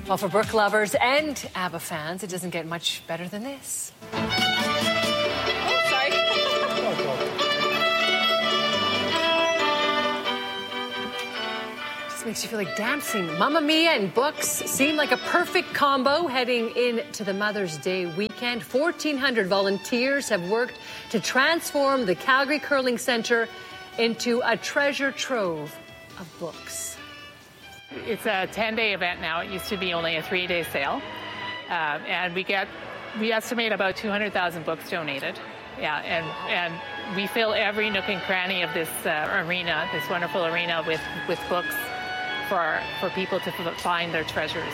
Well, for book lovers and ABBA fans, it doesn't get much better than this. Makes you feel like dancing. Mamma Mia and books seem like a perfect combo heading into the Mother's Day weekend. 1,400 volunteers have worked to transform the Calgary Curling Centre into a treasure trove of books. It's a 10-day event now. It used to be only a 3-day sale. And we estimate about 200,000 books donated. Yeah, and we fill every nook and cranny of this arena, this wonderful arena with books for people to find their treasures.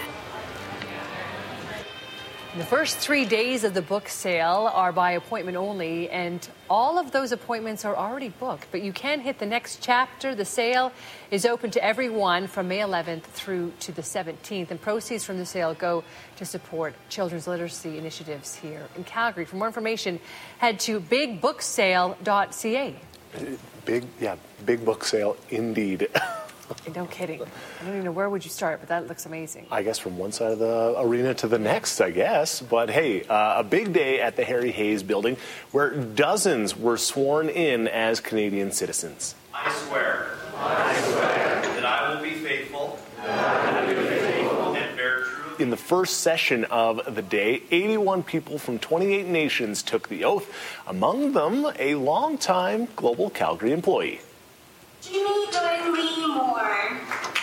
The first 3 days of the book sale are by appointment only, and all of those appointments are already booked. But you can hit the next chapter. The sale is open to everyone from May 11th through to the 17th, and proceeds from the sale go to support children's literacy initiatives here in Calgary. For more information, head to bigbooksale.ca. Big book sale indeed. No kidding. I don't even know where would you start, but that looks amazing. I guess from one side of the arena to the next, I guess. But hey, a big day at the Harry Hayes building where dozens were sworn in as Canadian citizens. I swear that I will be faithful and bear true. In the first session of the day, 81 people from 28 nations took the oath, among them a longtime Global Calgary employee. Jimmy Gordon Moore.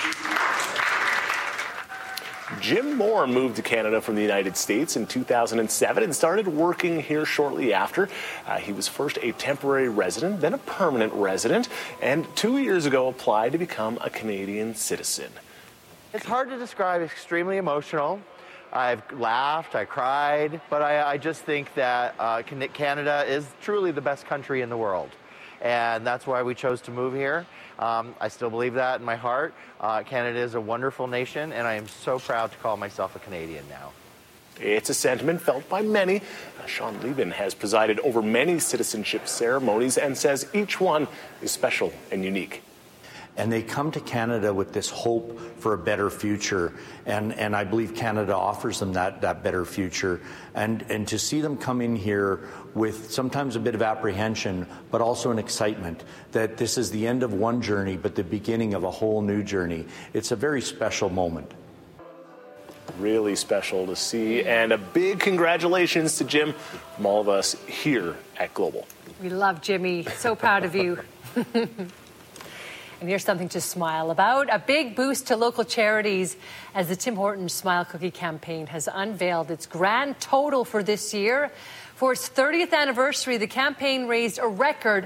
Jim Moore moved to Canada from the United States in 2007 and started working here shortly after. He was first a temporary resident, then a permanent resident, and 2 years ago applied to become a Canadian citizen. It's hard to describe. Extremely emotional. I've laughed, I cried, but I just think that Canada is truly the best country in the world. And that's why we chose to move here. I still believe that in my heart. Canada is a wonderful nation, and I am so proud to call myself a Canadian now. It's a sentiment felt by many. Sean Levin has presided over many citizenship ceremonies and says each one is special and unique. And they come to Canada with this hope for a better future. And I believe Canada offers them that better future. And to see them come in here with sometimes a bit of apprehension, but also an excitement that this is the end of one journey, but the beginning of a whole new journey. It's a very special moment. Really special to see. And a big congratulations to Jim from all of us here at Global. We love Jimmy. So proud of you. And here's something to smile about. A big boost to local charities as the Tim Hortons Smile Cookie campaign has unveiled its grand total for this year. For its 30th anniversary, the campaign raised a record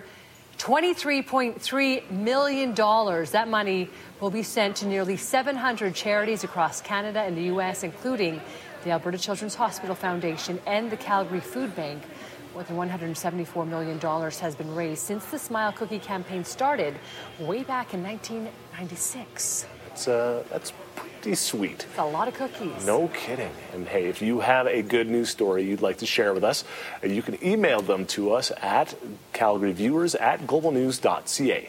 $23.3 million. That money will be sent to nearly 700 charities across Canada and the U.S., including the Alberta Children's Hospital Foundation and the Calgary Food Bank. More than $174 million has been raised since the Smile Cookie campaign started way back in 1996. That's pretty sweet. It's a lot of cookies. No kidding. And hey, if you have a good news story you'd like to share with us, you can email them to us at calgaryviewers@globalnews.ca.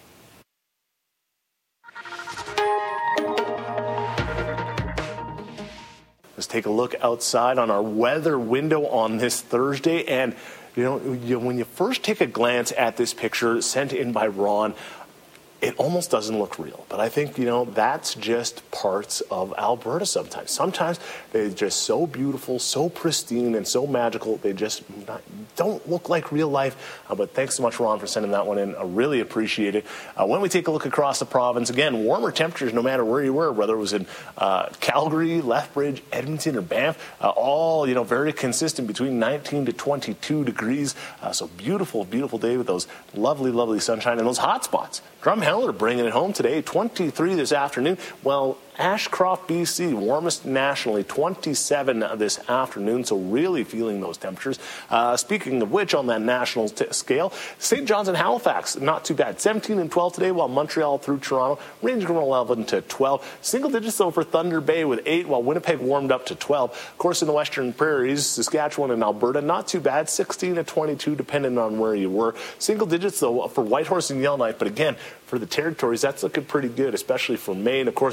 Let's take a look outside on our weather window on this Thursday. And, when you first take a glance at this picture sent in by Ron, it almost doesn't look real. But I think, that's just parts of Alberta sometimes. Sometimes they're just so beautiful, so pristine, and so magical, they just don't look like real life. But thanks so much, Ron, for sending that one in. I really appreciate it. When we take a look across the province, again, warmer temperatures no matter where you were, whether it was in Calgary, Lethbridge, Edmonton, or Banff, all, very consistent between 19 to 22 degrees. So beautiful, beautiful day with those lovely, lovely sunshine and those hot spots. Drumheller bringing it home today, 23 this afternoon. Well, Ashcroft, BC, warmest nationally, 27 this afternoon, so really feeling those temperatures. Speaking of which, on that national scale, St. John's and Halifax, not too bad, 17 and 12 today, while Montreal through Toronto ranging from 11 to 12. Single digits, though, for Thunder Bay with 8, while Winnipeg warmed up to 12. Of course, in the Western Prairies, Saskatchewan and Alberta, not too bad, 16 to 22, depending on where you were. Single digits, though, for Whitehorse and Yellowknife, but again, for the territories, that's looking pretty good, especially for Maine. Of course, Vancouver,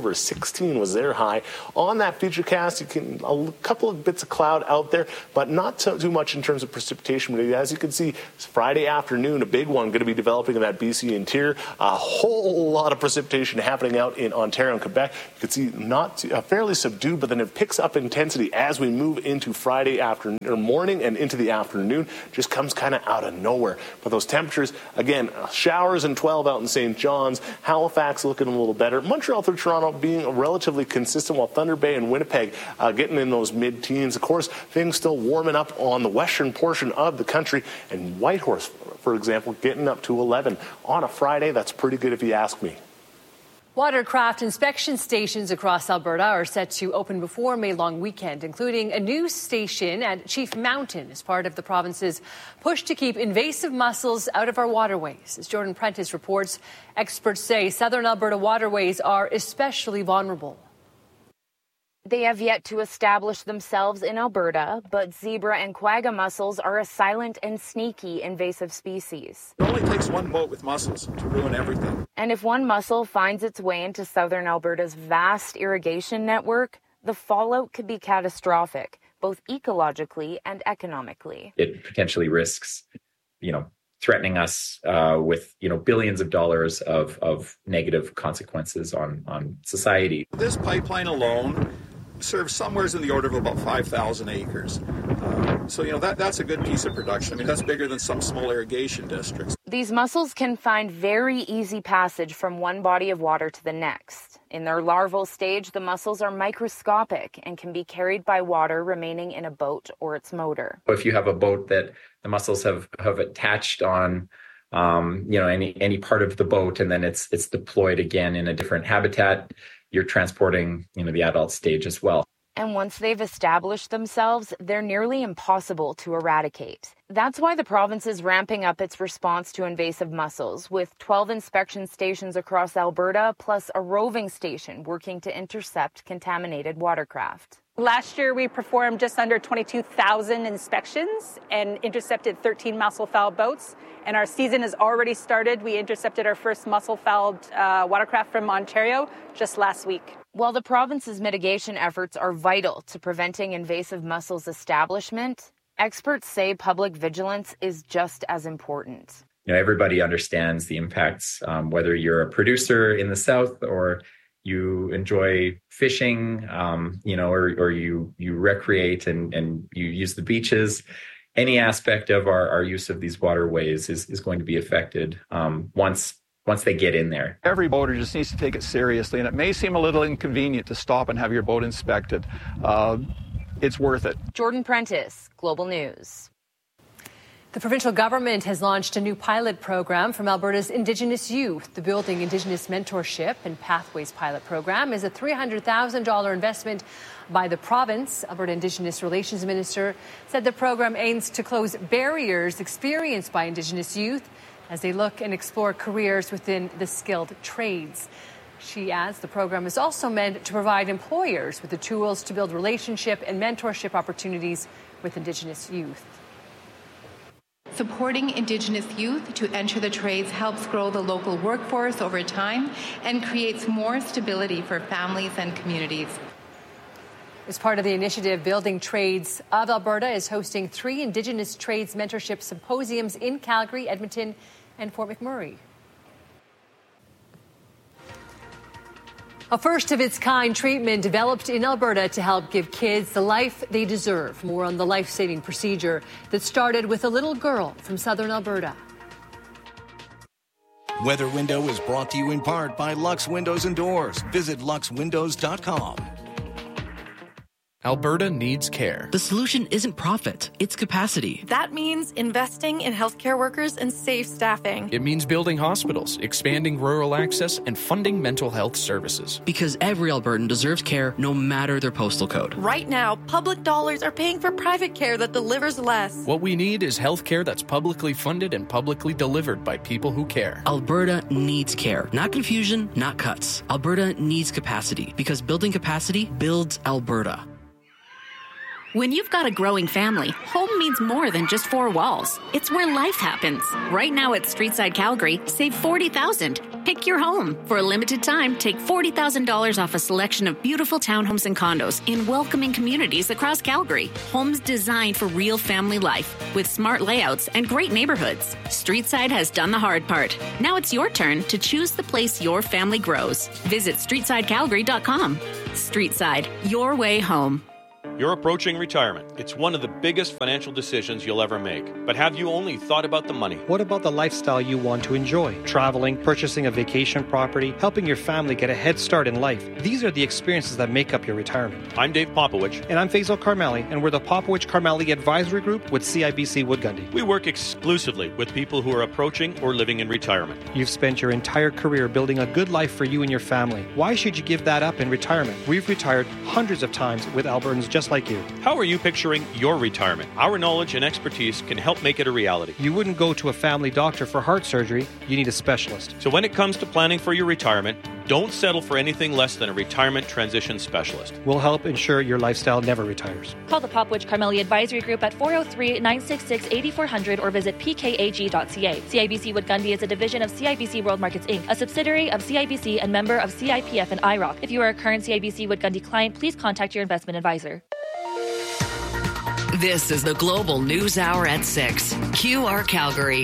over 16 was their high. On that futurecast, a couple of bits of cloud out there, but not too much in terms of precipitation. But as you can see, Friday afternoon, a big one going to be developing in that BC interior. A whole lot of precipitation happening out in Ontario and Quebec. You can see fairly subdued, but then it picks up intensity as we move into Friday afternoon or morning and into the afternoon. Just comes kind of out of nowhere. But those temperatures, again, showers and 12 out in St. John's. Halifax looking a little better. Montreal through Toronto being relatively consistent, while Thunder Bay and Winnipeg getting in those mid-teens. Of course, things still warming up on the western portion of the country, and Whitehorse, for example, getting up to 11 on a Friday. That's pretty good if you ask me. Watercraft inspection stations across Alberta are set to open before May long weekend, including a new station at Chief Mountain as part of the province's push to keep invasive mussels out of our waterways. As Jordan Prentice reports, experts say southern Alberta waterways are especially vulnerable. They have yet to establish themselves in Alberta, but zebra and quagga mussels are a silent and sneaky invasive species. It only takes one boat with mussels to ruin everything. And if one mussel finds its way into southern Alberta's vast irrigation network, the fallout could be catastrophic, both ecologically and economically. It potentially risks, threatening us with, billions of dollars of negative consequences on society. This pipeline alone serves somewhere in the order of about 5,000 acres. That's a good piece of production. I mean, that's bigger than some small irrigation districts. These mussels can find very easy passage from one body of water to the next. In their larval stage, the mussels are microscopic and can be carried by water remaining in a boat or its motor. If you have a boat that the mussels have attached on, any part of the boat, and then it's deployed again in a different habitat, you're transporting, the adult stage as well. And once they've established themselves, they're nearly impossible to eradicate. That's why the province is ramping up its response to invasive mussels, with 12 inspection stations across Alberta, plus a roving station working to intercept contaminated watercraft. Last year, we performed just under 22,000 inspections and intercepted 13 mussel-fouled boats. And our season has already started. We intercepted our first mussel-fouled watercraft from Ontario just last week. While the province's mitigation efforts are vital to preventing invasive mussels establishment, experts say public vigilance is just as important. Everybody understands the impacts, whether you're a producer in the south or you enjoy fishing, or you recreate and you use the beaches. Any aspect of our use of these waterways is going to be affected once they get in there. Every boater just needs to take it seriously, and it may seem a little inconvenient to stop and have your boat inspected. It's worth it. Jordan Prentice, Global News. The provincial government has launched a new pilot program from Alberta's Indigenous youth. The Building Indigenous Mentorship and Pathways pilot program is a $300,000 investment by the province. Alberta Indigenous Relations Minister said the program aims to close barriers experienced by Indigenous youth as they look and explore careers within the skilled trades. She adds the program is also meant to provide employers with the tools to build relationship and mentorship opportunities with Indigenous youth. Supporting Indigenous youth to enter the trades helps grow the local workforce over time and creates more stability for families and communities. As part of the initiative, Building Trades of Alberta is hosting 3 Indigenous Trades Mentorship Symposiums in Calgary, Edmonton, and Fort McMurray. A first-of-its-kind treatment developed in Alberta to help give kids the life they deserve. More on the life-saving procedure that started with a little girl from southern Alberta. Weather Window is brought to you in part by Lux Windows and Doors. Visit luxwindows.com. Alberta needs care. The solution isn't profit, it's capacity. That means investing in healthcare workers and safe staffing. It means building hospitals, expanding rural access, and funding mental health services. Because every Albertan deserves care no matter their postal code. Right now, public dollars are paying for private care that delivers less. What we need is healthcare that's publicly funded and publicly delivered by people who care. Alberta needs care. Not confusion, not cuts. Alberta needs capacity. Because building capacity builds Alberta. When you've got a growing family, home means more than just 4 walls. It's where life happens. Right now at Streetside Calgary, save $40,000. Pick your home. For a limited time, take $40,000 off a selection of beautiful townhomes and condos in welcoming communities across Calgary. Homes designed for real family life with smart layouts and great neighborhoods. Streetside has done the hard part. Now it's your turn to choose the place your family grows. Visit StreetsideCalgary.com. Streetside, your way home. You're approaching retirement. It's one of the biggest financial decisions you'll ever make. But have you only thought about the money? What about the lifestyle you want to enjoy? Traveling, purchasing a vacation property, helping your family get a head start in life. These are the experiences that make up your retirement. I'm Dave Popowich. And I'm Faisal Karmali, and we're the Popowich Karmali Advisory Group with CIBC Wood Gundy. We work exclusively with people who are approaching or living in retirement. You've spent your entire career building a good life for you and your family. Why should you give that up in retirement? We've retired hundreds of times with Albertans just like you. How are you picturing your retirement? Our knowledge and expertise can help make it a reality. You wouldn't go to a family doctor for heart surgery. You need a specialist. So when it comes to planning for your retirement, don't settle for anything less than a retirement transition specialist. We'll help ensure your lifestyle never retires. Call the Popowich Karmali Advisory Group at 403-966-8400 or visit pkag.ca. CIBC Wood Gundy is a division of CIBC World Markets Inc., a subsidiary of CIBC and member of CIPF and IROC. If you are a current CIBC Wood Gundy client, please contact your investment advisor. This is the Global News Hour at 6. QR Calgary.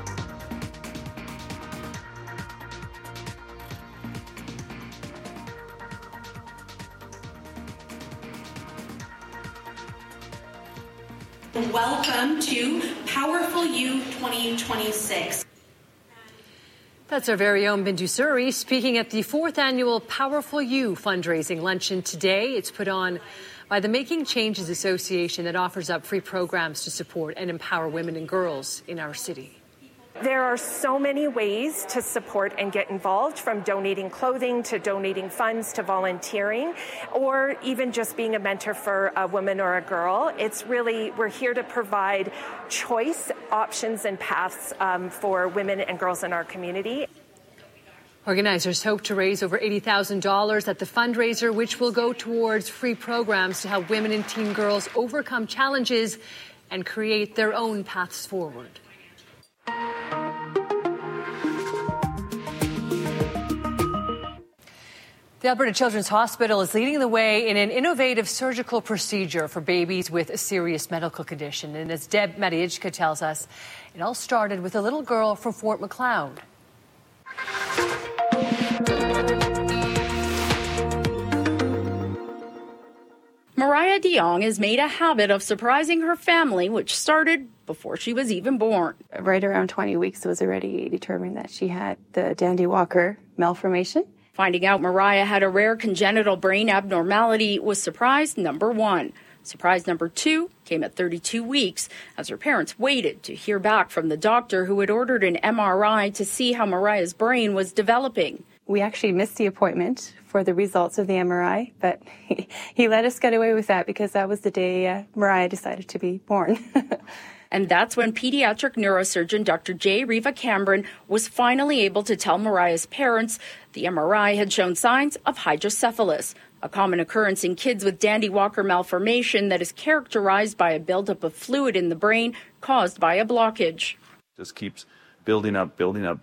Welcome to Powerful You 2026. That's our very own Bindu Suri speaking at the 4th annual Powerful You fundraising luncheon today. It's put on by the Making Changes Association that offers up free programs to support and empower women and girls in our city. There are so many ways to support and get involved, from donating clothing to donating funds to volunteering, or even just being a mentor for a woman or a girl. It's really, we're here to provide choice, options, and paths for women and girls in our community. Organizers hope to raise over $80,000 at the fundraiser, which will go towards free programs to help women and teen girls overcome challenges and create their own paths forward. The Alberta Children's Hospital is leading the way in an innovative surgical procedure for babies with a serious medical condition. And as Deb Marichka tells us, it all started with a little girl from Fort Macleod. Mariah DeYoung has made a habit of surprising her family, which started before she was even born. Right around 20 weeks, it was already determined that she had the Dandy Walker malformation. Finding out Mariah had a rare congenital brain abnormality was surprise number one. Surprise number two came at 32 weeks as her parents waited to hear back from the doctor who had ordered an MRI to see how Mariah's brain was developing. We actually missed the appointment for the results of the MRI, but he let us get away with that because that was the day Mariah decided to be born. And that's when pediatric neurosurgeon Dr. J. Riva Cameron was finally able to tell Mariah's parents the MRI had shown signs of hydrocephalus, a common occurrence in kids with Dandy Walker malformation that is characterized by a buildup of fluid in the brain caused by a blockage. Just keeps building up,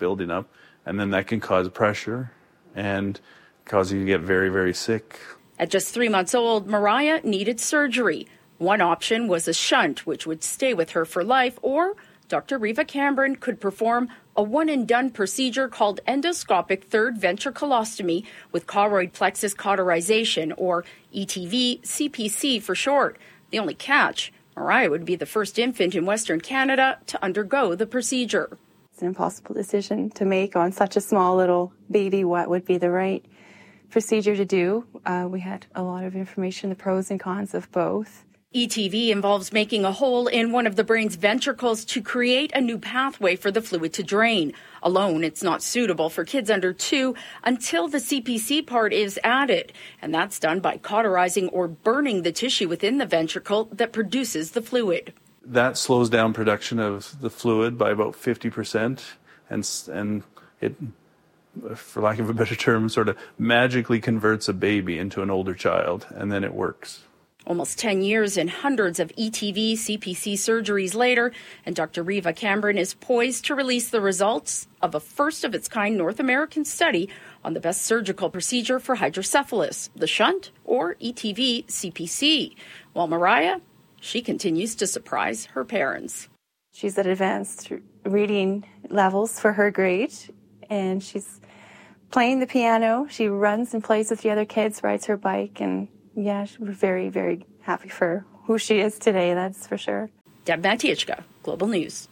and then that can cause pressure and cause you to get very, very sick. At just 3 months old, Mariah needed surgery. One option was a shunt, which would stay with her for life, or Dr. Riva Cameron could perform a one-and-done procedure called endoscopic third ventriculostomy with choroid plexus cauterization, or ETV CPC for short. The only catch, Mariah would be the first infant in Western Canada to undergo the procedure. It's an impossible decision to make on such a small little baby. What would be the right procedure to do? We had a lot of information, the pros and cons of both. ETV involves making a hole in one of the brain's ventricles to create a new pathway for the fluid to drain. Alone, it's not suitable for kids under 2 until the CPC part is added, and that's done by cauterizing or burning the tissue within the ventricle that produces the fluid. That slows down production of the fluid by about 50%, and it, for lack of a better term, sort of magically converts a baby into an older child, and then it works. Almost 10 years and hundreds of ETV CPC surgeries later, and Dr. Riva Cameron is poised to release the results of a first-of-its-kind North American study on the best surgical procedure for hydrocephalus, the shunt or ETV CPC. While Mariah, she continues to surprise her parents. She's at advanced reading levels for her grade, and she's playing the piano. She runs and plays with the other kids, rides her bike, and yeah, we're very, very happy for who she is today, that's for sure. Deb Matichka, Global News.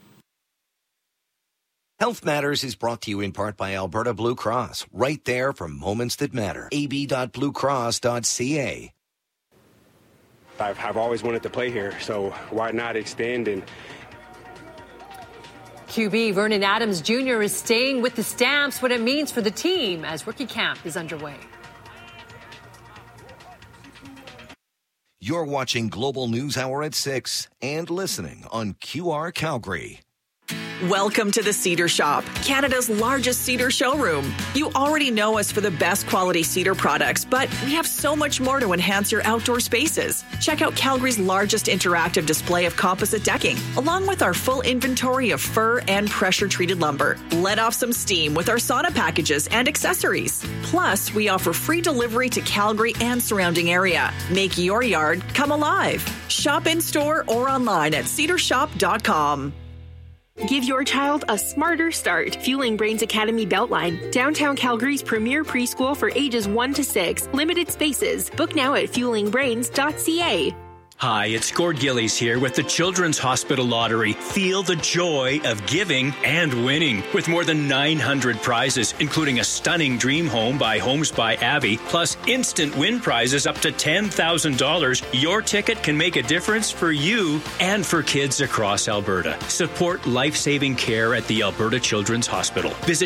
Health Matters is brought to you in part by Alberta Blue Cross, right there for moments that matter. ab.bluecross.ca. I've always wanted to play here, so why not extend? And QB Vernon Adams Jr. is staying with the Stamps, what it means for the team as rookie camp is underway. You're watching Global News Hour at 6 and listening on QR Calgary. Welcome to the Cedar Shop, Canada's largest cedar showroom. You already know us for the best quality cedar products, but we have so much more to enhance your outdoor spaces. Check out Calgary's largest interactive display of composite decking, along with our full inventory of fir and pressure-treated lumber. Let off some steam with our sauna packages and accessories. Plus, we offer free delivery to Calgary and surrounding area. Make your yard come alive. Shop in-store or online at cedarshop.com. Give your child a smarter start. Fueling Brains Academy Beltline, downtown Calgary's premier preschool for ages 1 to 6. Limited spaces. Book now at fuelingbrains.ca. Hi, it's Gord Gillies here with the Children's Hospital Lottery. Feel the joy of giving and winning with more than 900 prizes, including a stunning dream home by Homes by Avi, plus instant win prizes up to $10,000. Your ticket can make a difference for you and for kids across Alberta. Support life-saving care at the Alberta Children's Hospital. Visit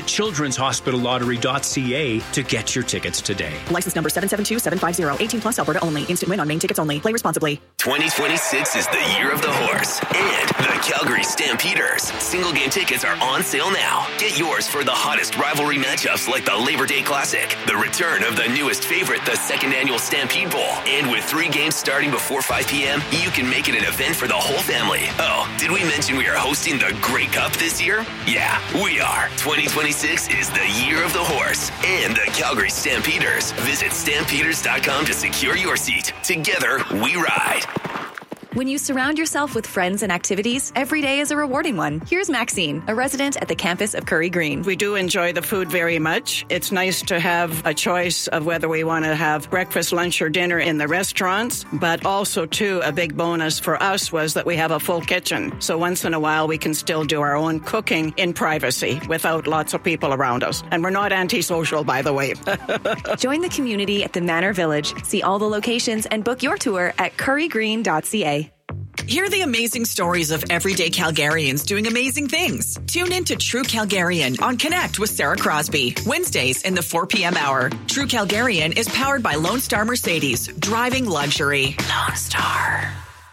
children'shospitallottery.ca to get your tickets today. License number 772750. 18 plus Alberta only. Instant win on main tickets only. Play responsibly. 2026 is the year of the horse and the Calgary Stampeders. Single game tickets are on sale now. Get yours for the hottest rivalry matchups like the Labor Day Classic, the return of the newest favorite, the second annual Stampede Bowl. And with 3 games starting before 5 p.m., you can make it an event for the whole family. Oh, did we mention we are hosting the Grey Cup this year? Yeah, we are. 2026 is the year of the horse and the Calgary Stampeders. Visit stampeders.com to secure your seat. Together, we ride. When you surround yourself with friends and activities, every day is a rewarding one. Here's Maxine, a resident at the campus of Curry Green. We do enjoy the food very much. It's nice to have a choice of whether we want to have breakfast, lunch, or dinner in the restaurants. But also, too, a big bonus for us was that we have a full kitchen. So once in a while, we can still do our own cooking in privacy without lots of people around us. And we're not antisocial, by the way. Join the community at the Manor Village. See all the locations and book your tour at currygreen.ca. Hear the amazing stories of everyday Calgarians doing amazing things. Tune in to True Calgarian on Connect with Sarah Crosby, Wednesdays in the 4 p.m. hour. True Calgarian is powered by Lone Star Mercedes, driving luxury. Lone Star.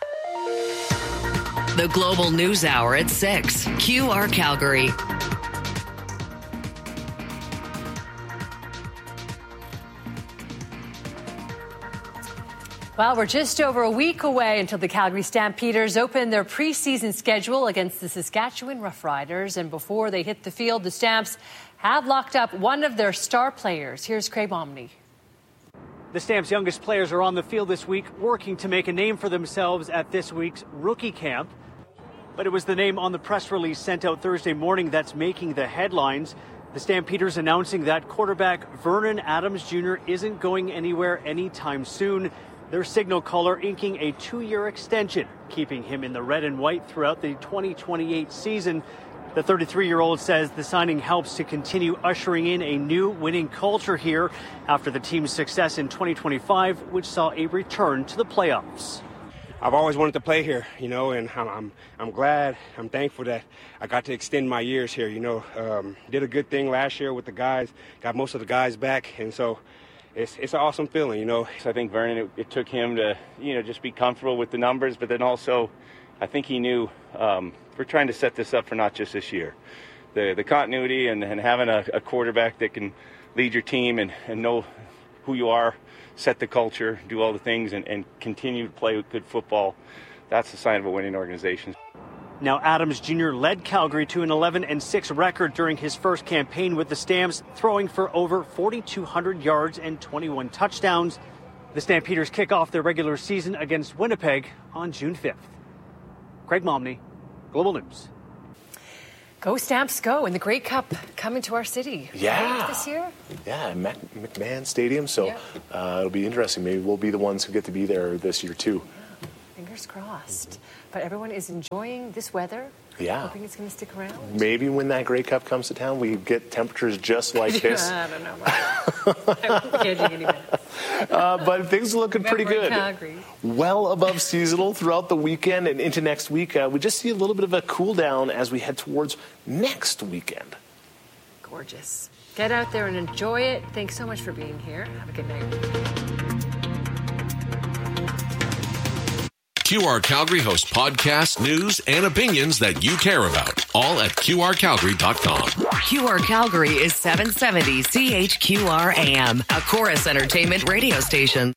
The Global News Hour at 6. QR Calgary. Well, we're just over a week away until the Calgary Stampeders open their preseason schedule against the Saskatchewan Roughriders. And before they hit the field, the Stamps have locked up one of their star players. Here's Craig Omni. The Stamps' youngest players are on the field this week, working to make a name for themselves at this week's rookie camp. But it was the name on the press release sent out Thursday morning that's making the headlines. The Stampeders announcing that quarterback Vernon Adams Jr. isn't going anywhere anytime soon. Their signal caller inking a 2-year extension, keeping him in the red and white throughout the 2028 season. The 33-year-old says the signing helps to continue ushering in a new winning culture here after the team's success in 2025, which saw a return to the playoffs. I've always wanted to play here, and I'm glad, I'm thankful that I got to extend my years here, Did a good thing last year with the guys, got most of the guys back, and so it's an awesome feeling, So I think Vernon, it took him to, just be comfortable with the numbers, but then also I think he knew we're trying to set this up for not just this year. The continuity and having a quarterback that can lead your team and know who you are, set the culture, do all the things, and continue to play good football, that's the sign of a winning organization. Now, Adams Jr. led Calgary to an 11-6 record during his first campaign with the Stamps, throwing for over 4,200 yards and 21 touchdowns. The Stampeders kick off their regular season against Winnipeg on June 5th. Craig Momney, Global News. Go Stamps, go. And the Grey Cup coming to our city. Yeah. This year? Yeah, McMahon Stadium. So it'll be interesting. Maybe we'll be the ones who get to be there this year, too. Yeah. Fingers crossed. But everyone is enjoying this weather. Yeah. Hoping it's going to stick around. Maybe when that Grey Cup comes to town, we get temperatures just like this. I don't know. I'm kidding anyway. But things are looking pretty good. Calgary. Well above seasonal throughout the weekend and into next week. We just see a little bit of a cool down as we head towards next weekend. Gorgeous. Get out there and enjoy it. Thanks so much for being here. Have a good night. QR Calgary hosts podcasts, news, and opinions that you care about. All at QRCalgary.com. QR Calgary is 770 CHQR AM, a Chorus Entertainment radio station.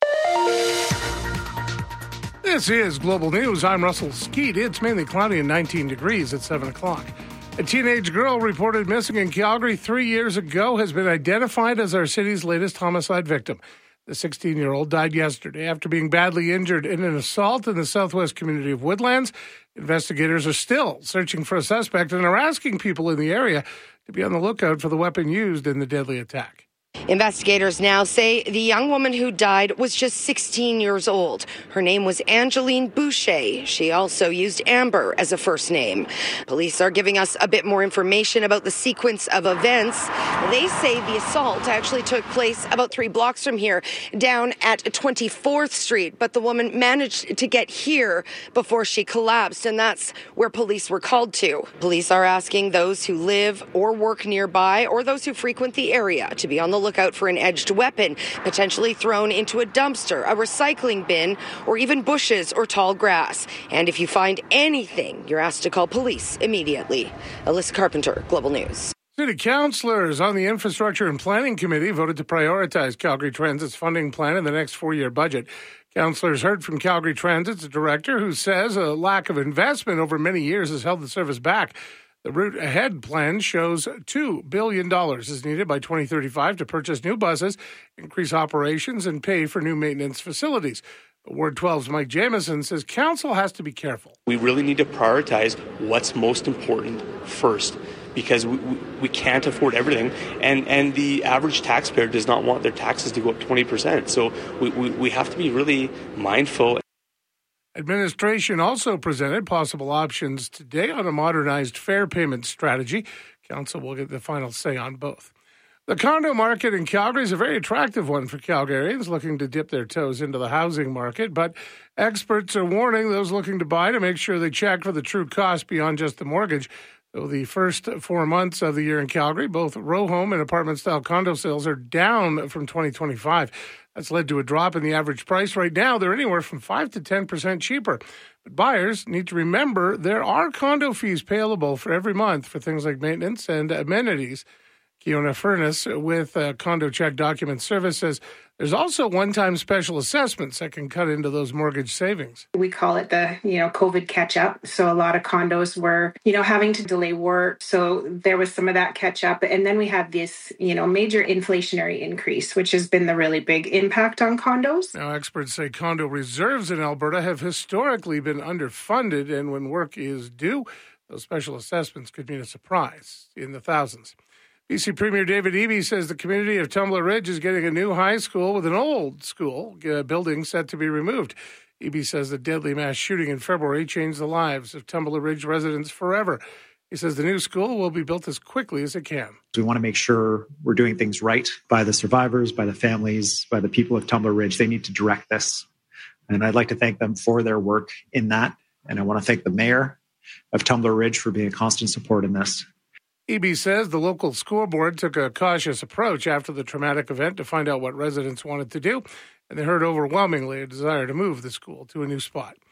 This is Global News. I'm Russell Skeet. It's mainly cloudy and 19 degrees at 7 o'clock. A teenage girl reported missing in Calgary 3 years ago has been identified as our city's latest homicide victim. The 16-year-old died yesterday after being badly injured in an assault in the southwest community of Woodlands. Investigators are still searching for a suspect and are asking people in the area to be on the lookout for the weapon used in the deadly attack. Investigators now say the young woman who died was just 16 years old. Her name was Angeline Boucher. She also used Amber as a first name. Police are giving us a bit more information about the sequence of events. They say the assault actually took place about 3 blocks from here, down at 24th Street, but the woman managed to get here before she collapsed, and that's where police were called to. Police are asking those who live or work nearby or those who frequent the area to be on the lookout for an edged weapon, potentially thrown into a dumpster, a recycling bin, or even bushes or tall grass. And if you find anything, you're asked to call police immediately. Alyssa Carpenter, Global News. City councillors on the Infrastructure and Planning Committee voted to prioritize Calgary Transit's funding plan in the next 4-year budget. Councillors heard from Calgary Transit's director, who says a lack of investment over many years has held the service back. The Route Ahead plan shows $2 billion is needed by 2035 to purchase new buses, increase operations, and pay for new maintenance facilities. But Ward 12's Mike Jamieson says council has to be careful. We really need to prioritize what's most important first, because we can't afford everything, and the average taxpayer does not want their taxes to go up 20%. So we have to be really mindful. Administration also presented possible options today on a modernized fare payment strategy. Council will get the final say on both. The condo market in Calgary is a very attractive one for Calgarians looking to dip their toes into the housing market, but experts are warning those looking to buy to make sure they check for the true cost beyond just the mortgage. Though the first 4 months of the year in Calgary, both row home and apartment-style condo sales are down from 2025. That's led to a drop in the average price. Right now, they're anywhere from 5 to 10% cheaper. But buyers need to remember there are condo fees payable for every month for things like maintenance and amenities. Keona Furness with Condo Check Document Service says there's also one-time special assessments that can cut into those mortgage savings. We call it the, COVID catch-up. So a lot of condos were, having to delay work. So there was some of that catch-up. And then we had this, major inflationary increase, which has been the really big impact on condos. Now, experts say condo reserves in Alberta have historically been underfunded. And when work is due, those special assessments could mean a surprise in the thousands. BC Premier David Eby says the community of Tumbler Ridge is getting a new high school with an old school building set to be removed. Eby says the deadly mass shooting in February changed the lives of Tumbler Ridge residents forever. He says the new school will be built as quickly as it can. We want to make sure we're doing things right by the survivors, by the families, by the people of Tumbler Ridge. They need to direct this. And I'd like to thank them for their work in that. And I want to thank the mayor of Tumbler Ridge for being a constant support in this. Eby says the local school board took a cautious approach after the traumatic event to find out what residents wanted to do, and they heard overwhelmingly a desire to move the school to a new spot.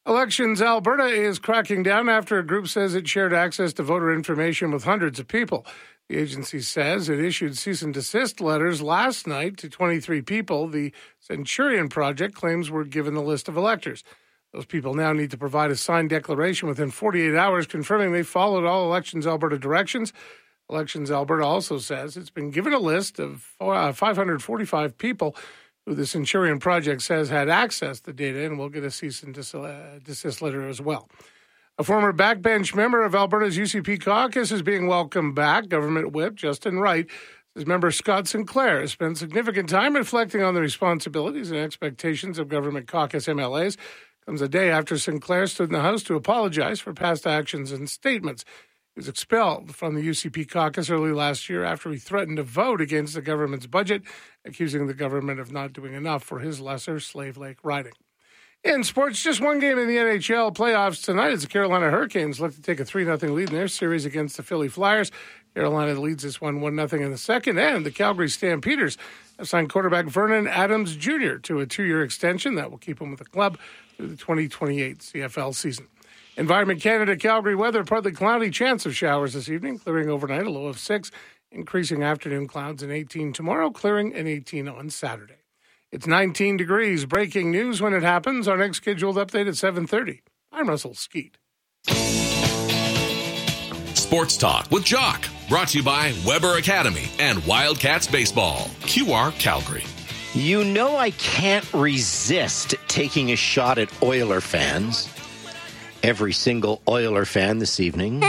Elections Alberta is cracking down after a group says it shared access to voter information with hundreds of people. The agency says it issued cease and desist letters last night to 23 people the Centurion Project claims were given the list of electors. Those people now need to provide a signed declaration within 48 hours confirming they followed all Elections Alberta directions. Elections Alberta also says it's been given a list of 545 people who the Centurion Project says had access to data and will get a cease and desist letter as well. A former backbench member of Alberta's UCP caucus is being welcomed back. Government Whip Justin Wright says member Scott Sinclair has spent significant time reflecting on the responsibilities and expectations of government caucus MLAs. Comes a day after Sinclair stood in the House to apologize for past actions and statements. He was expelled from the UCP caucus early last year after he threatened to vote against the government's budget, accusing the government of not doing enough for his lesser Slave Lake riding. In sports, just one game in the NHL playoffs tonight as the Carolina Hurricanes look to take a 3-0 lead in their series against the Philly Flyers. Carolina leads this one 1-0 in the second, and the Calgary Stampeders have signed quarterback Vernon Adams Jr. to a 2-year extension that will keep him with the club through the 2028 CFL season. Environment Canada, Calgary weather, partly cloudy, chance of showers this evening, clearing overnight, a low of 6, increasing afternoon clouds and 18 tomorrow, clearing and 18 on Saturday. It's 19 degrees. Breaking news when it happens. Our next scheduled update at 7:30. I'm Russell Skeet. Sports Talk with Jock, brought to you by Weber Academy and Wildcats Baseball. QR Calgary. You know I can't resist taking a shot at Oiler fans. Every single Oiler fan this evening.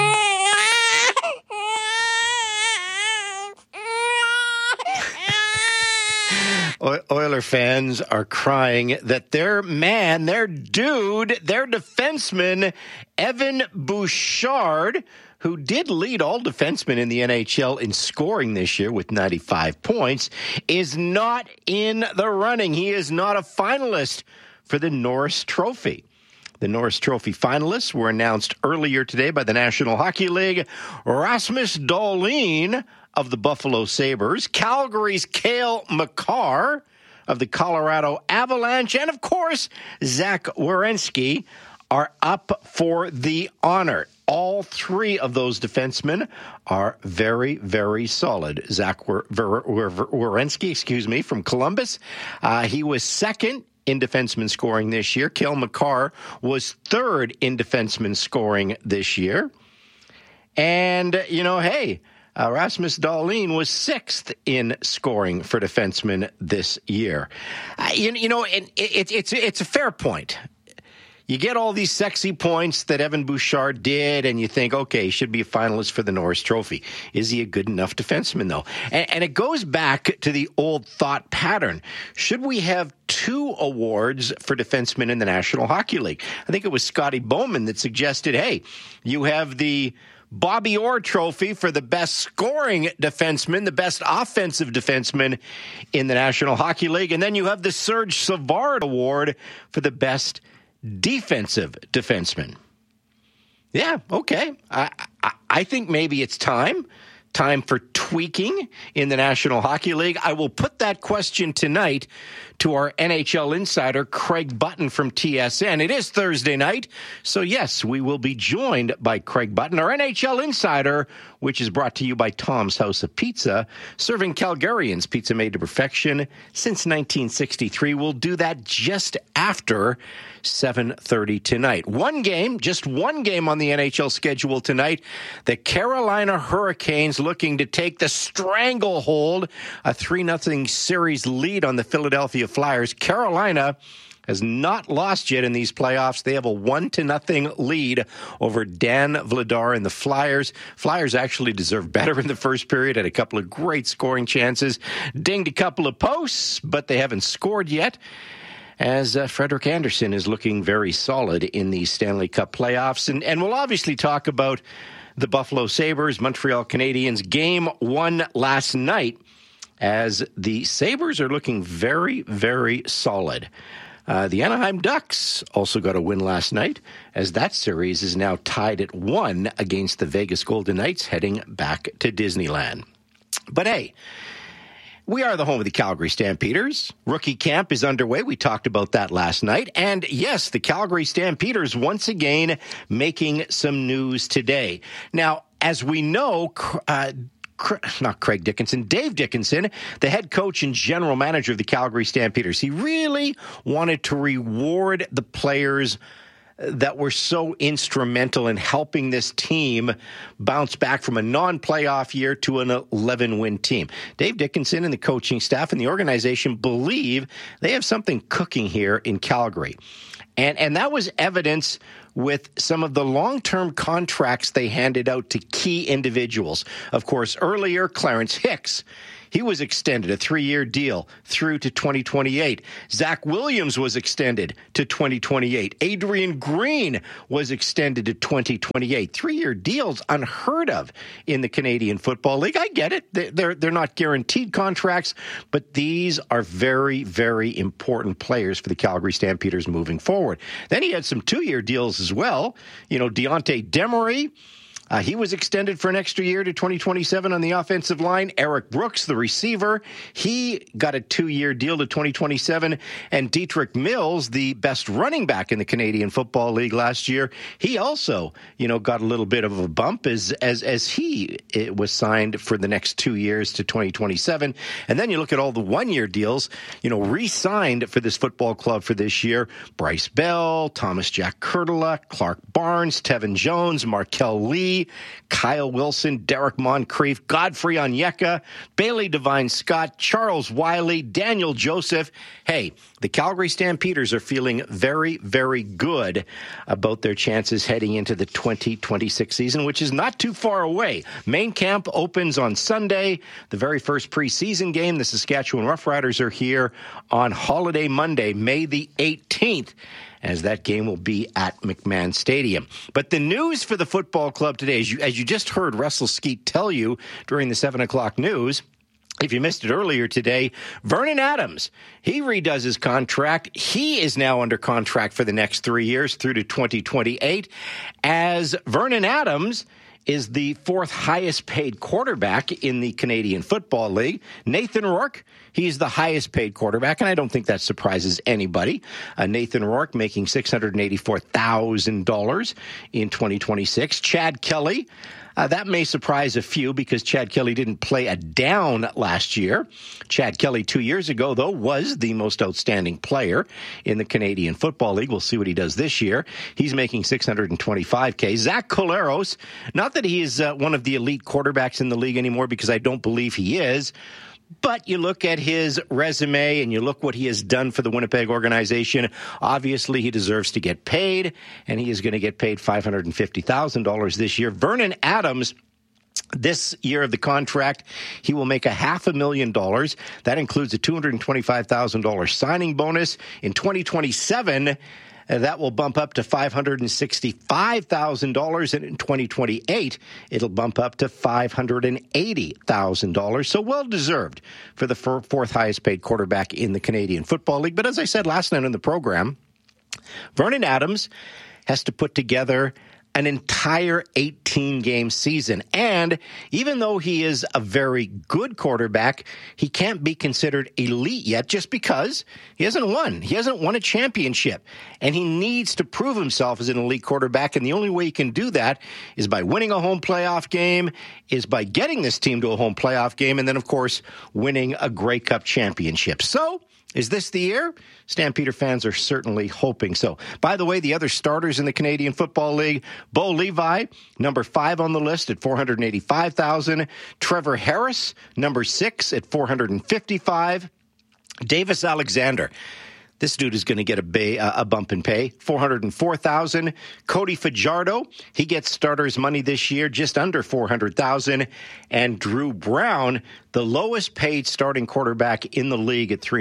Oiler fans are crying that their man, their dude, their defenseman, Evan Bouchard, who did lead all defensemen in the NHL in scoring this year with 95 points, is not in the running. He is not a finalist for the Norris Trophy. The Norris Trophy finalists were announced earlier today by the National Hockey League. Rasmus Dahlin of the Buffalo Sabres, Calgary's Cale Makar of the Colorado Avalanche, and of course, Zach Werenski are up for the honor. All three of those defensemen are very, very solid. Zach Werenski, from Columbus. He was second in defenseman scoring this year. Cale Makar was third in defenseman scoring this year. And, Rasmus Dahlin was sixth in scoring for defensemen this year. It's a fair point. You get all these sexy points that Evan Bouchard did, and you think, okay, he should be a finalist for the Norris Trophy. Is he a good enough defenseman, though? And it goes back to the old thought pattern. Should we have 2 awards for defensemen in the National Hockey League? I think it was Scotty Bowman that suggested, hey, you have the Bobby Orr Trophy for the best scoring defenseman, the best offensive defenseman in the National Hockey League, and then you have the Serge Savard Award for the best defensive defenseman. Yeah, okay. I think maybe it's time for tweaking in the National Hockey League. I will put that question tonight to our NHL insider, Craig Button from TSN. It is Thursday night, so yes, we will be joined by Craig Button, our NHL insider, which is brought to you by Tom's House of Pizza, serving Calgarians pizza made to perfection since 1963. We'll do that just after 7:30 tonight. Just one game on the NHL schedule tonight. The Carolina Hurricanes looking to take the stranglehold, a 3-0 series lead on the Philadelphia Flyers. Carolina has not lost yet in these playoffs. They have a 1-0 lead over Dan Vladar and the Flyers. Flyers actually deserved better in the first period, had a couple of great scoring chances, dinged a couple of posts, but they haven't scored yet, as Frederik Andersen is looking very solid in the Stanley Cup playoffs. And we'll obviously talk about the Buffalo Sabres, Montreal Canadiens, game 1 last night, as the Sabres are looking very, very solid. The Anaheim Ducks also got a win last night, as that series is now tied at 1 against the Vegas Golden Knights, heading back to Disneyland. But hey, We are the home of the Calgary Stampeders. Rookie camp is underway. We talked about that last night. And yes, the Calgary Stampeders once again making some news today. Now, as we know, not Craig Dickinson, Dave Dickinson, the head coach and general manager of the Calgary Stampeders, he really wanted to reward the players that were so instrumental in helping this team bounce back from a non-playoff year to an 11-win team. Dave Dickinson and the coaching staff and the organization believe they have something cooking here in Calgary. And that was evidence with some of the long-term contracts they handed out to key individuals. Of course, earlier, Clarence Hicks, he was extended a 3-year deal through to 2028. Zach Williams was extended to 2028. Adrian Green was extended to 2028. 3-year deals, unheard of in the Canadian Football League. I get it. They're not guaranteed contracts, but these are very, very important players for the Calgary Stampeders moving forward. Then he had some 2-year deals as well. You know, Deontay Demery, he was extended for an extra year to 2027 on the offensive line. Eric Brooks, the receiver, he got a 2-year deal to 2027. And Dietrich Mills, the best running back in the Canadian Football League last year, he also, got a little bit of a bump as he was signed for the next 2 years to 2027. And then you look at all the 1-year deals, re-signed for this football club for this year. Bryce Bell, Thomas Jack Kurtula, Clark Barnes, Tevin Jones, Markel Lee, Kyle Wilson, Derek Moncrief, Godfrey Onyeka, Bailey Devine Scott, Charles Wiley, Daniel Joseph. Hey, the Calgary Stampeders are feeling very, very good about their chances heading into the 2026 season, which is not too far away. Main camp opens on Sunday. The very first preseason game, the Saskatchewan Roughriders are here on Holiday Monday, May the 18th. As that game will be at McMahon Stadium. But the news for the football club today, as you just heard Russell Skeet tell you during the 7 o'clock news, if you missed it earlier today, Vernon Adams, he redoes his contract. He is now under contract for the next 3 years through to 2028. As Vernon Adams is the 4th highest paid quarterback in the Canadian Football League. Nathan Rourke, he's the highest paid quarterback, and I don't think that surprises anybody. Nathan Rourke making $684,000 in 2026. Chad Kelly, that may surprise a few because Chad Kelly didn't play a down last year. Chad Kelly 2 years ago, though, was the most outstanding player in the Canadian Football League. We'll see what he does this year. He's making $625K. Zach Collaros, not that he is one of the elite quarterbacks in the league anymore because I don't believe he is, but you look at his resume and you look what he has done for the Winnipeg organization. Obviously, he deserves to get paid, and he is going to get paid $550,000 this year. Vernon Adams, this year of the contract, he will make $500,000. That includes a $225,000 signing bonus. In 2027, that will bump up to $565,000, and in 2028, it'll bump up to $580,000. So well-deserved for the 4th highest-paid quarterback in the Canadian Football League. But as I said last night on the program, Vernon Adams has to put together an entire 18-game season. And even though he is a very good quarterback, he can't be considered elite yet just because he hasn't won. He hasn't won a championship. And he needs to prove himself as an elite quarterback. And the only way he can do that is by winning a home playoff game, is by getting this team to a home playoff game, and then, of course, winning a Grey Cup championship. So, is this the year? Stampeder fans are certainly hoping so. By the way, the other starters in the Canadian Football League, Bo Levi, number 5 on the list at $485,000. Trevor Harris, number 6 at $455,000. Davis Alexander, this dude is going to get a bump in pay, $404,000. Cody Fajardo, he gets starter's money this year, just under $400,000. And Drew Brown, the lowest paid starting quarterback in the league at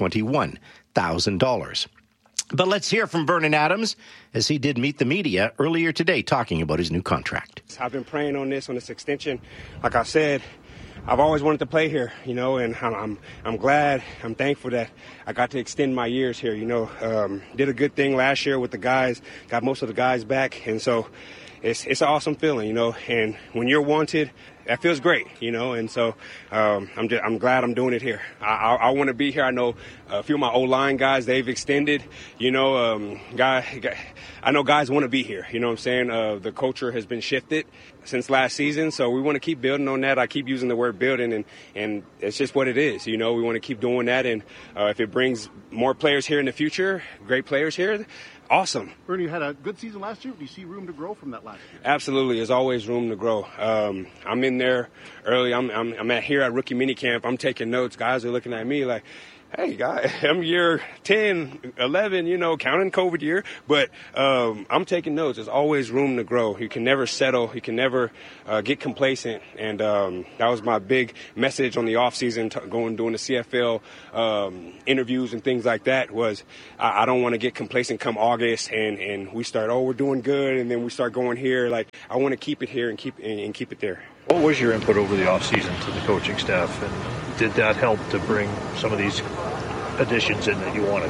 $321,000. But let's hear from Vernon Adams as he did meet the media earlier today talking about his new contract. I've been praying on this extension. Like I said, I've always wanted to play here, and I'm glad, I'm thankful that I got to extend my years here, Did a good thing last year with the guys, got most of the guys back, and so it's an awesome feeling, And when you're wanted, that feels great, you know. And so I'm glad I'm doing it here. I want to be here. I know a few of my O-line guys, they've extended, you know. I know guys want to be here, you know what I'm saying? The culture has been shifted since last season, so we want to keep building on that. I keep using the word building, and it's just what it is, you know. We want to keep doing that, and if it brings more players here in the future, great players here, awesome. Bernie, you had a good season last year. Do you see room to grow from that last year? Absolutely. There's always room to grow. I'm in there early. I'm here at rookie minicamp. I'm taking notes. Guys are looking at me like, hey, guys, I'm year 10, 11, you know, counting COVID year. But I'm taking notes. There's always room to grow. You can never settle. You can never get complacent. And that was my big message on the offseason, doing the CFL interviews and things like that, was I don't want to get complacent come August and we start, we're doing good, and then we start going here. Like, I want to keep it here and keep it there. What was your input over the offseason to the coaching staff, and did that help to bring some of these additions in that you wanted?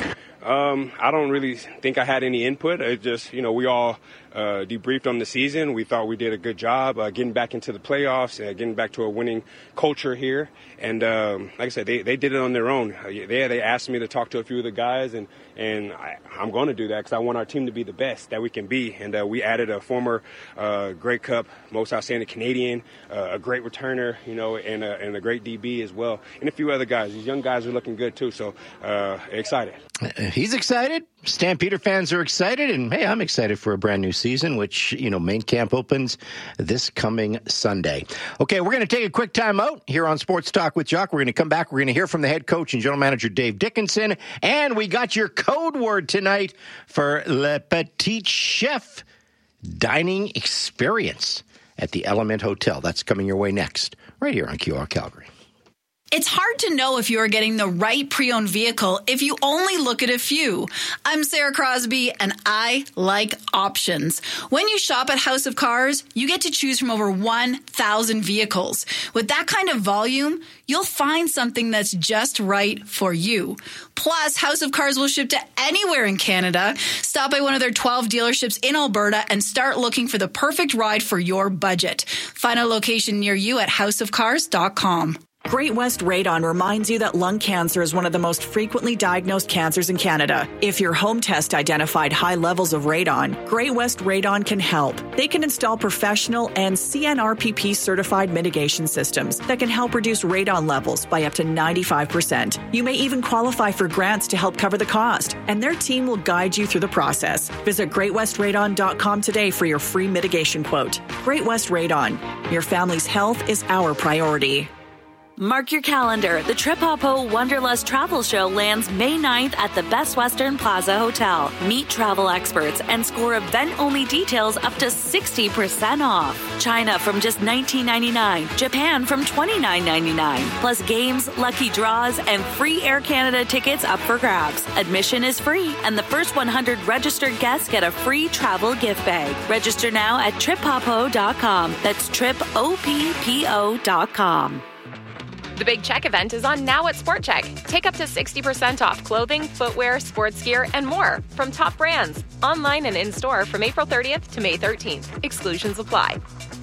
I don't really think I had any input. It just, you know, we all debriefed on the season. We thought we did a good job getting back into the playoffs, getting back to a winning culture here. And like I said, they did it on their own. They asked me to talk to a few of the guys, and I'm going to do that because I want our team to be the best that we can be. And we added a former Grey Cup, most outstanding Canadian, a great returner, you know, and a great DB as well, and a few other guys. These young guys are looking good too, so excited. He's excited. Stampeder fans are excited, and hey, I'm excited for a brand new season, which, you know, main camp opens this coming Sunday. Okay, we're going to take a quick time out here on Sports Talk with Jock. We're going to come back. We're going to hear from the head coach and general manager Dave Dickenson, and we got your code word tonight for Le Petit Chef dining experience at the Element Hotel. That's coming your way next, right here on QR Calgary. It's hard to know if you are getting the right pre-owned vehicle if you only look at a few. I'm Sarah Crosby, and I like options. When you shop at House of Cars, you get to choose from over 1,000 vehicles. With that kind of volume, you'll find something that's just right for you. Plus, House of Cars will ship to anywhere in Canada. Stop by one of their 12 dealerships in Alberta and start looking for the perfect ride for your budget. Find a location near you at houseofcars.com. Great West Radon reminds you that lung cancer is one of the most frequently diagnosed cancers in Canada. If your home test identified high levels of radon, Great West Radon can help. They can install professional and CNRPP certified mitigation systems that can help reduce radon levels by up to 95%. You may even qualify for grants to help cover the cost, and their team will guide you through the process. Visit greatwestradon.com today for your free mitigation quote. Great West Radon. Your family's health is our priority. Mark your calendar. The Trip Hoppo Wanderlust Travel Show lands May 9th at the Best Western Plaza Hotel. Meet travel experts and score event-only details up to 60% off. China from just $19.99. Japan from $29.99. Plus games, lucky draws, and free Air Canada tickets up for grabs. Admission is free, and the first 100 registered guests get a free travel gift bag. Register now at triphoppo.com. That's triphoppo.com. The Big Check event is on now at Sport Check. Take up to 60% off clothing, footwear, sports gear, and more from top brands. Online and in-store from April 30th to May 13th. Exclusions apply.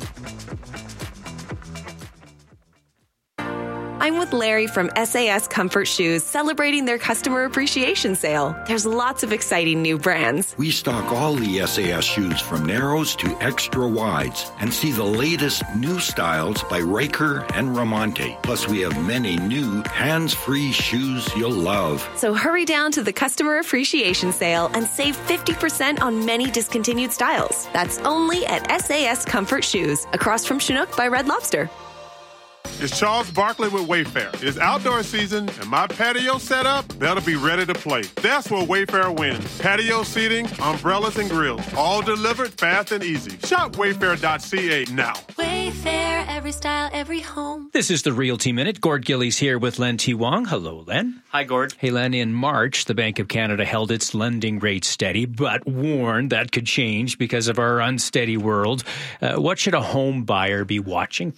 I'm with Larry from SAS Comfort Shoes, celebrating their customer appreciation sale. There's lots of exciting new brands. We stock all the SAS shoes from narrows to extra wides and see the latest new styles by Riker and Ramonte. Plus, we have many new hands-free shoes you'll love. So hurry down to the customer appreciation sale and save 50% on many discontinued styles. That's only at SAS Comfort Shoes, across from Chinook by Red Lobster. It's Charles Barkley with Wayfair. It's outdoor season, and my patio setup, that'll be ready to play. That's where Wayfair wins. Patio seating, umbrellas, and grills, all delivered fast and easy. Shop wayfair.ca now. Wayfair, every style, every home. This is the Realty Minute. Gord Gillies here with Len T. Wong. Hello, Len. Hi, Gord. Hey, Len, in March, the Bank of Canada held its lending rate steady, but warned that could change because of our unsteady world. What should a home buyer be watching for?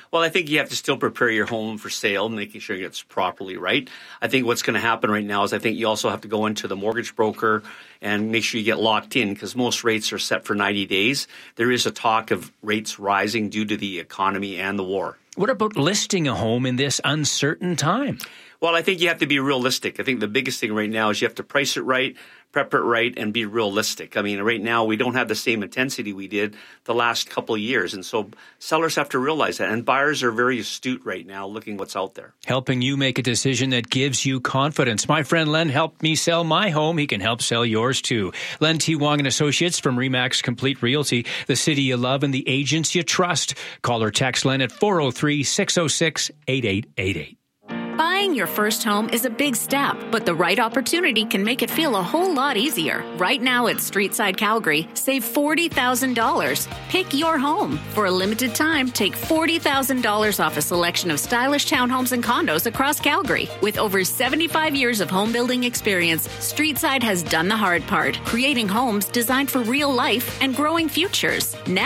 Well, I think you have to still prepare your home for sale, making sure it's properly right. I think what's going to happen right now is I think you also have to go into the mortgage broker and make sure you get locked in because most rates are set for 90 days. There is a talk of rates rising due to the economy and the war. What about listing a home in this uncertain time? Well, I think you have to be realistic. I think the biggest thing right now is you have to price it right, prep it right, and be realistic. I mean, right now we don't have the same intensity we did the last couple of years. And so sellers have to realize that. And buyers are very astute right now looking what's out there. Helping you make a decision that gives you confidence. My friend Len helped me sell my home. He can help sell yours too. Len T. Wong and Associates from RE/MAX Complete Realty, the city you love and the agents you trust. Call or text Len at 403-606-8888. Buying your first home is a big step, but the right opportunity can make it feel a whole lot easier. Right now at Streetside Calgary, save $40,000. Pick your home. For a limited time, take $40,000 off a selection of stylish townhomes and condos across Calgary. With over 75 years of home building experience, Streetside has done the hard part, creating homes designed for real life and growing futures. Now